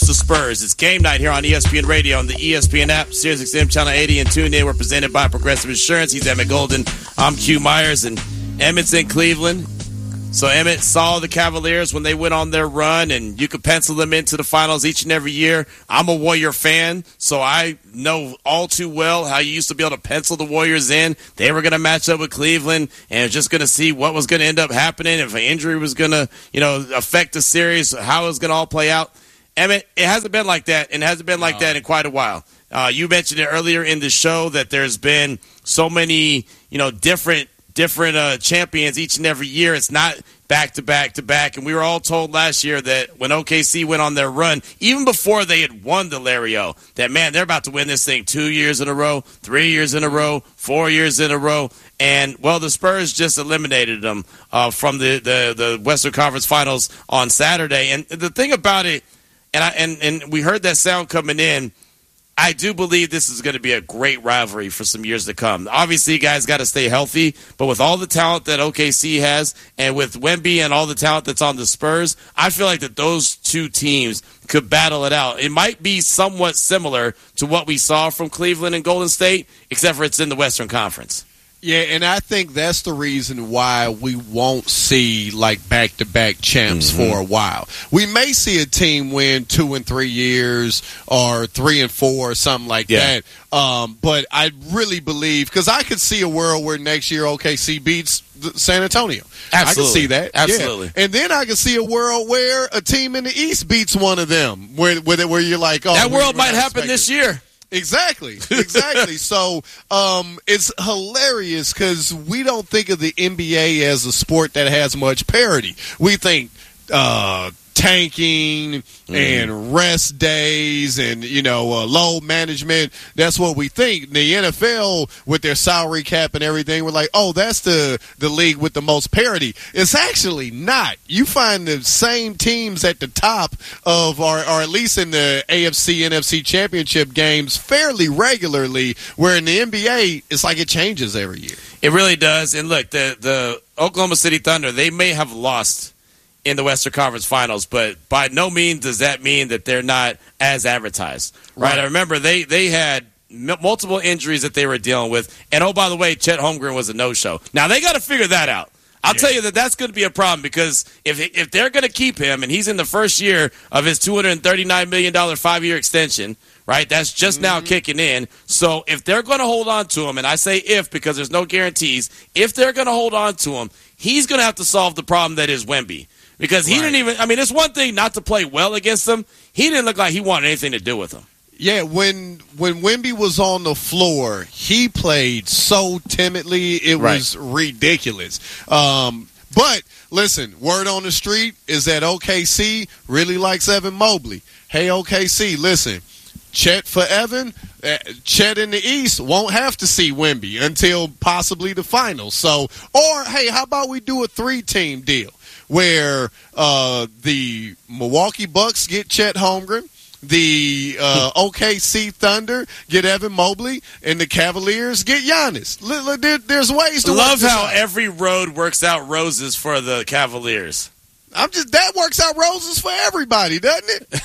the Spurs. It's game night here on ESPN Radio on the ESPN app, SiriusXM Channel 80, and TuneIn. We're presented by Progressive Insurance. He's Emmett Golden. I'm Q Myers, and Emmett's in Cleveland. So Emmett saw the Cavaliers when they went on their run, and you could pencil them into the finals each and every year. I'm a Warrior fan, so I know all too well how you used to be able to pencil the Warriors in. They were going to match up with Cleveland, and just going to see what was going to end up happening, if an injury was going to, affect the series, how it was going to all play out. Emmett, it hasn't been like that, and it hasn't been like that in quite a while. You mentioned it earlier in the show that there's been so many, different champions each and every year. It's not back to back to back. And we were all told last year that when OKC went on their run, even before they had won the Larry O, that, man, they're about to win this thing 2 years in a row, 3 years in a row, 4 years in a row. And, well, the Spurs just eliminated them from the Western Conference Finals on Saturday. And the thing about it, and we heard that sound coming in, I do believe this is going to be a great rivalry for some years to come. Obviously, you guys got to stay healthy, but with all the talent that OKC has and with Wemby and all the talent that's on the Spurs, I feel like that those two teams could battle it out. It might be somewhat similar to what we saw from Cleveland and Golden State, except for it's in the Western Conference. Yeah, and I think that's the reason why we won't see like back-to-back champs for a while. We may see a team win 2 and 3 years or 3 and 4 or something like that. But I really believe, because I could see a world where next year OKC beats San Antonio. Absolutely. I can see that. Absolutely. Yeah. And then I can see a world where a team in the East beats one of them, where you're like, oh, that world might happen this year. Exactly. So it's hilarious because we don't think of the NBA as a sport that has much parity. We think tanking and rest days and, load management. That's what we think. The NFL, with their salary cap and everything, we're like, oh, that's the league with the most parity. It's actually not. You find the same teams at the top of, or at least in the AFC, NFC championship games fairly regularly, where in the NBA, it's like it changes every year. It really does. And look, the Oklahoma City Thunder, they may have lost in the Western Conference Finals, but by no means does that mean that they're not as advertised, right? I remember they had multiple injuries that they were dealing with, and oh, by the way, Chet Holmgren was a no-show. Now, they got to figure that out. I'll tell you that's going to be a problem, because if they're going to keep him, and he's in the first year of his $239 million 5-year extension, right, that's just now kicking in. So if they're going to hold on to him, and I say if because there's no guarantees, if they're going to hold on to him, he's going to have to solve the problem that is Wemby. Because he didn't even – I mean, it's one thing not to play well against him. He didn't look like he wanted anything to do with him. Yeah, when Wemby was on the floor, he played so timidly, it was ridiculous. But, listen, word on the street is that OKC really likes Evan Mobley. Hey, OKC, listen, Chet for Evan, Chet in the East won't have to see Wemby until possibly the finals. So, or, hey, how about we do a 3-team deal? Where the Milwaukee Bucks get Chet Holmgren, the OKC Thunder get Evan Mobley, and the Cavaliers get Giannis. There's ways to love how every road works out roses for the Cavaliers. That works out roses for everybody, doesn't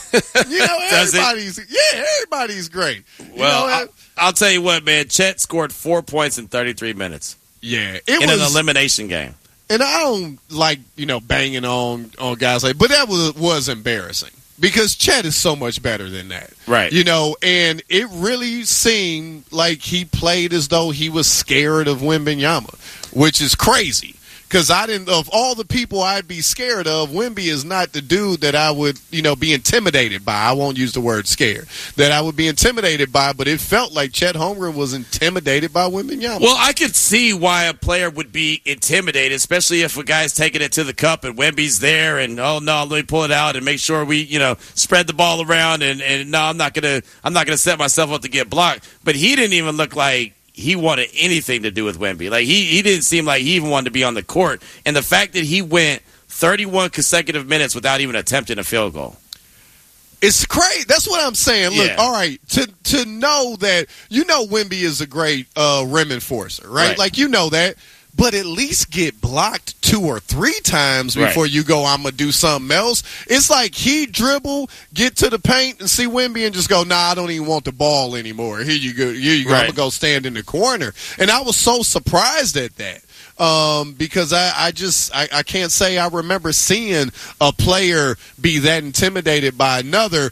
it? Everybody's great. Well, I'll tell you what, man. Chet scored 4 points in 33 minutes. Yeah, in an elimination game. And I don't like, banging on guys like, but that was embarrassing because Chet is so much better than that. Right. And it really seemed like he played as though he was scared of Wembanyama, which is crazy. Because of all the people I'd be scared of, Wemby is not the dude that I would, be intimidated by. I won't use the word scared. That I would be intimidated by, but it felt like Chet Holmgren was intimidated by Wembanyama. Well, I could see why a player would be intimidated, especially if a guy's taking it to the cup and Wemby's there and, oh, no, let me pull it out and make sure we, spread the ball around and no, I'm not gonna set myself up to get blocked. But he didn't even look like he wanted anything to do with Wemby. Like, he didn't seem like he even wanted to be on the court. And the fact that he went 31 consecutive minutes without even attempting a field goal. It's crazy. That's what I'm saying. Look, all right, to know that, Wemby is a great rim enforcer, right? Like, that. but at least get blocked 2 or 3 times before you go, I'm going to do something else. It's like he dribble, get to the paint, and see Wemby and just go, nah, I don't even want the ball anymore. Here you go. I'm going to go stand in the corner. And I was so surprised at that. Because I can't say I remember seeing a player be that intimidated by another.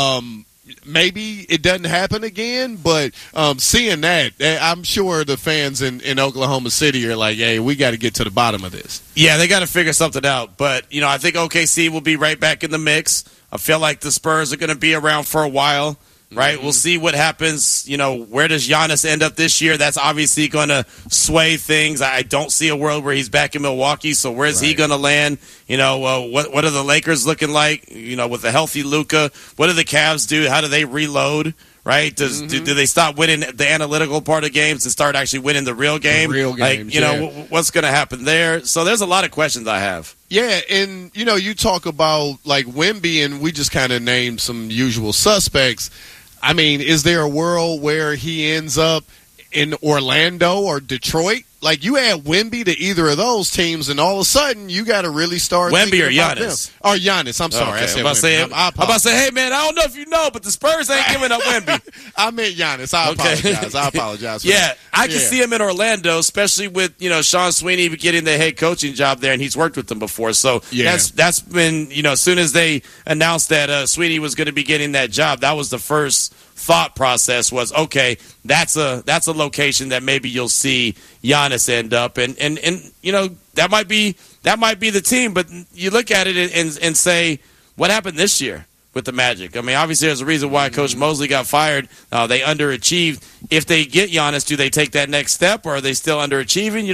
Maybe it doesn't happen again, but seeing that, I'm sure the fans in Oklahoma City are like, hey, we got to get to the bottom of this. Yeah, they got to figure something out. But, I think OKC will be right back in the mix. I feel like the Spurs are going to be around for a while. Right, We'll see what happens. Where does Giannis end up this year? That's obviously going to sway things. I don't see a world where he's back in Milwaukee. So where's he going to land? What are the Lakers looking like? With a healthy Luka, what do the Cavs do? How do they reload? Right? Do they stop winning the analytical part of games and start actually winning the real game? The real games, what's going to happen there? So there's a lot of questions I have. Yeah, and you talk about like Wemby, and we just kind of named some usual suspects. I mean, is there a world where he ends up in Orlando or Detroit? Like, you add Wemby to either of those teams, and all of a sudden, you got to really start Wemby thinking or about Giannis? them. Or Giannis, I'm sorry. Okay. I said I'm about to say, hey, man, I don't know if you know, but the Spurs ain't giving up Wemby. I meant Giannis. I apologize. For that. I can Yeah. see him in Orlando, especially with, Sean Sweeney getting the head coaching job there, and he's worked with them before. So that's been, as soon as they announced that Sweeney was going to be getting that job, that was the first thought process was, okay, that's a location that maybe you'll see Giannis end up, and that might be the team. But you look at it and say, what happened this year with the Magic? I mean, obviously there's a reason why Coach Mosley got fired. They underachieved. If they get Giannis, do they take that next step, or are they still underachieving?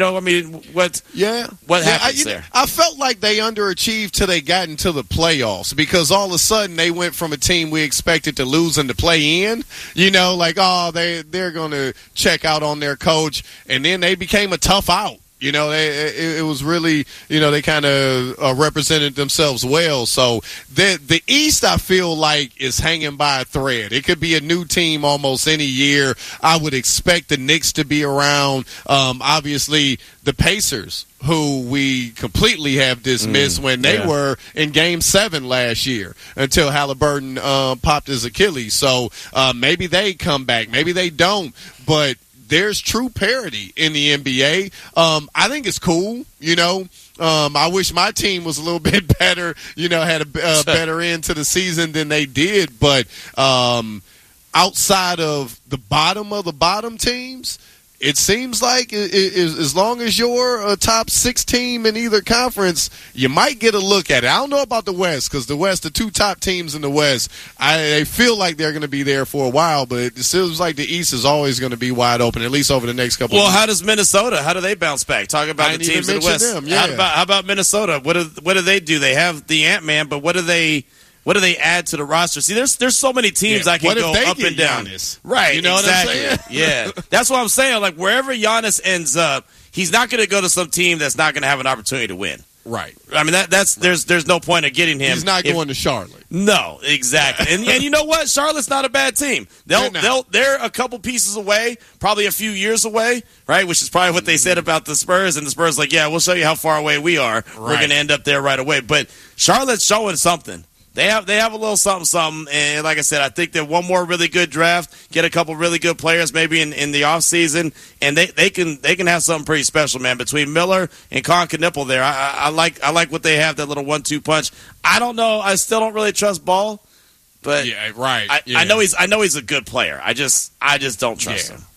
What happens there? I felt like they underachieved till they got into the playoffs, because all of a sudden they went from a team we expected to lose and to play in. They're going to check out on their coach, and then they became a tough out. It was really, they kind of represented themselves well. So the East, I feel like, is hanging by a thread. It could be a new team almost any year. I would expect the Knicks to be around. Obviously, the Pacers, who we completely have dismissed when they were in Game 7 last year until Halliburton popped his Achilles. So maybe they come back. Maybe they don't. But there's true parity in the NBA. I think it's cool, I wish my team was a little bit better, had a better end to the season than they did. But outside of the bottom teams, it seems like as long as you're a top 6 team in either conference, you might get a look at it. I don't know about the West, because the West, the 2 top teams in the West, they feel like they're going to be there for a while, but it seems like the East is always going to be wide open, at least over the next couple of years. Well, how does Minnesota, how do they bounce back? Talk about the teams in the West. Them, yeah. How about Minnesota? What do they do? They have the Ant-Man, but what do they add to the roster? See, there's so many teams I can go up and down. Giannis? Right, you know exactly. what I'm saying? Yeah, that's what I'm saying. Like, wherever Giannis ends up, he's not going to go to some team that's not going to have an opportunity to win. Right. I mean, there's no point of getting him. He's not going to Charlotte. No, exactly. And you know what? Charlotte's not a bad team. They're a couple pieces away, probably a few years away, right? Which is probably what they said about the Spurs. And the Spurs like, yeah, we'll show you how far away we are. Right. We're going to end up there right away. But Charlotte's showing something. They have a little something, and like I said, I think that one more really good draft, get a couple really good players maybe in the offseason, and they can have something pretty special, man. Between Miller and Con Knipple there, I like what they have, that little 1-2 punch. I don't know, I still don't really trust Ball, but yeah, right. I know he's a good player. I just don't trust him.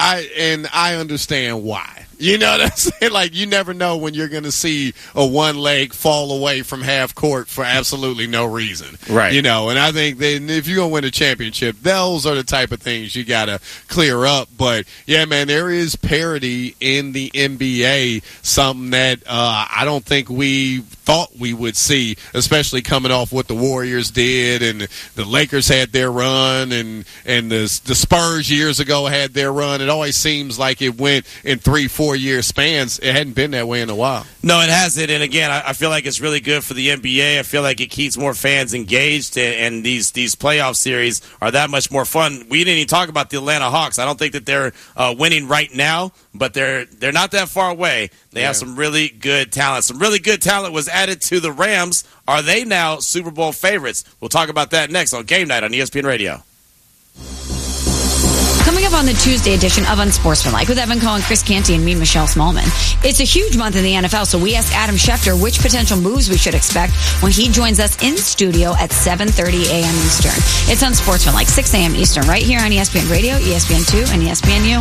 I understand why. You know what I'm saying? Like, you never know when you're going to see a one leg fall away from half court for absolutely no reason. Right. And I think that if you're going to win a championship, those are the type of things you got to clear up. But, yeah, man, there is parity in the NBA, something that I don't think we thought we would see, especially coming off what the Warriors did, and the Lakers had their run, and the Spurs years ago had their run. It always seems like it went in 3-4 4-year spans. It hadn't been that way in a while. No, it hasn't. And again, I feel like it's really good for the NBA. I feel like it keeps more fans engaged, and these playoff series are that much more fun. We didn't even talk about the Atlanta Hawks. I don't think that they're winning right now, but they're not that far away. They have some really good talent. Some really good talent was added to the Rams. Are they now Super Bowl favorites? We'll talk about that next on Game Night on ESPN Radio. Coming up on the Tuesday edition of Unsportsmanlike with Evan Cohen, Chris Canty, and me, Michelle Smallman. It's a huge month in the NFL, so we asked Adam Schefter which potential moves we should expect when he joins us in studio at 7:30 a.m. Eastern. It's Unsportsmanlike, 6 a.m. Eastern, right here on ESPN Radio, ESPN2, and ESPNU.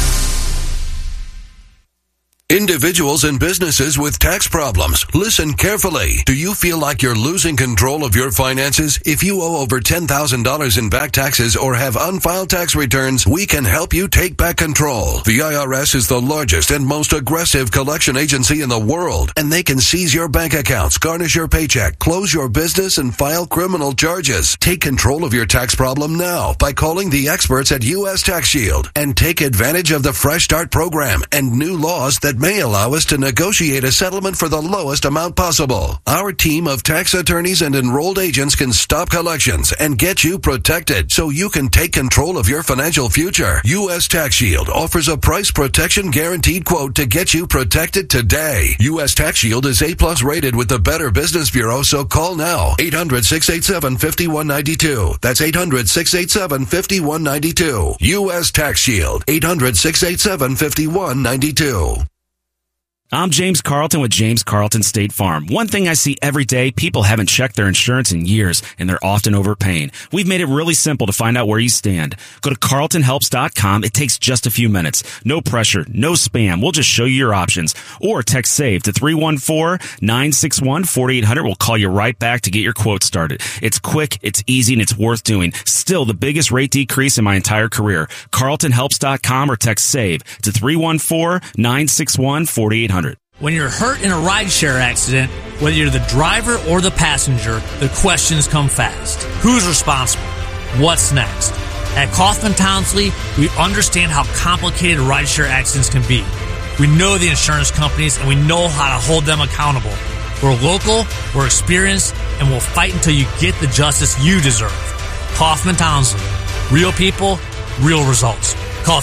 Individuals and businesses with tax problems, listen carefully. Do you feel like you're losing control of your finances? If you owe over $10,000 in back taxes or have unfiled tax returns, we can help you take back control. The IRS is the largest and most aggressive collection agency in the world, and they can seize your bank accounts, garnish your paycheck, close your business, and file criminal charges. Take control of your tax problem now by calling the experts at U.S. Tax Shield and take advantage of the Fresh Start program and new laws that may allow us to negotiate a settlement for the lowest amount possible. Our team of tax attorneys and enrolled agents can stop collections and get you protected so you can take control of your financial future. U.S. Tax Shield offers a price protection guaranteed quote to get you protected today. U.S. Tax Shield is A+ rated with the Better Business Bureau, so call now. 800-687-5192. That's 800-687-5192. U.S. Tax Shield. 800-687-5192. I'm James Carlton with James Carlton State Farm. One thing I see every day, people haven't checked their insurance in years, and they're often overpaying. We've made it really simple to find out where you stand. Go to carltonhelps.com. It takes just a few minutes. No pressure, no spam. We'll just show you your options. Or text SAVE to 314-961-4800. We'll call you right back to get your quote started. It's quick, it's easy, and it's worth doing. Still the biggest rate decrease in my entire career. carltonhelps.com or text SAVE to 314-961-4800. When you're hurt in a rideshare accident, whether you're the driver or the passenger, the questions come fast. Who's responsible? What's next? At Kaufman Townsley, we understand how complicated rideshare accidents can be. We know the insurance companies, and we know how to hold them accountable. We're local, we're experienced, and we'll fight until you get the justice you deserve. Kaufman Townsley. Real people, real results. Call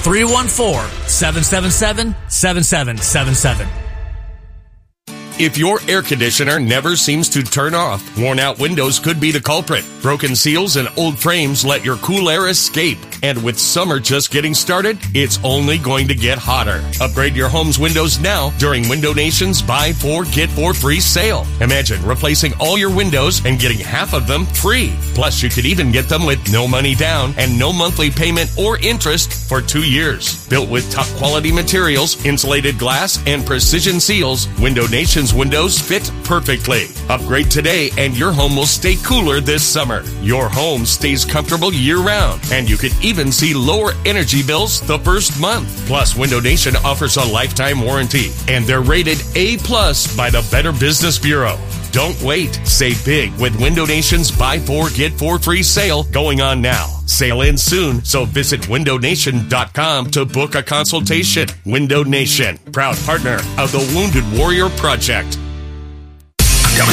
314-777-7777. If your air conditioner never seems to turn off, worn-out windows could be the culprit. Broken seals and old frames let your cool air escape. And with summer just getting started, it's only going to get hotter. Upgrade your home's windows now during Window Nation's Buy 4, Get 4 free sale. Imagine replacing all your windows and getting half of them free. Plus, you could even get them with no money down and no monthly payment or interest for 2 years. Built with top-quality materials, insulated glass, and precision seals, Window Nation's windows fit perfectly. Upgrade today and your home will stay cooler this summer. Your home stays comfortable year-round, and you could even see lower energy bills the first month. Plus, Window Nation offers a lifetime warranty, and they're rated A+ by the Better Business Bureau. Don't wait. Save big with Window Nation's Buy 4, Get 4 free sale going on now. Sale ends soon, so visit windownation.com to book a consultation. Window Nation, proud partner of the Wounded Warrior Project.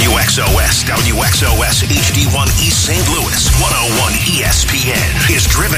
WXOS HD1 East St. Louis 101 ESPN is driven